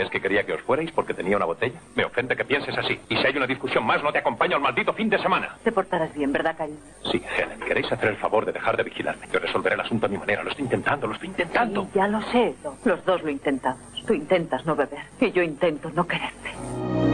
¿Crees que quería que os fuerais porque tenía una botella? Me ofende que pienses así. Y si hay una discusión más, no te acompaño al maldito fin de semana. Te portarás bien, ¿verdad, cariño? Sí, Helen, queréis hacer el favor de dejar de vigilarme. Yo resolveré el asunto a mi manera. Lo estoy intentando, Sí, ya lo sé. Los dos lo intentamos. Tú intentas no beber y yo intento no quererte.